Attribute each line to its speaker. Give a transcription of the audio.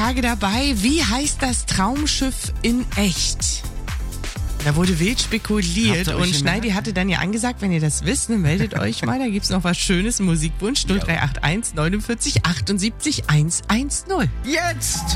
Speaker 1: Frage dabei. Wie heißt das Traumschiff in echt? Da wurde wild spekuliert und Schneidi hatte dann ja angesagt, wenn ihr das wisst, dann meldet euch mal, da gibt's noch was Schönes, Musikwunsch 0381 49 78 110.
Speaker 2: Jetzt!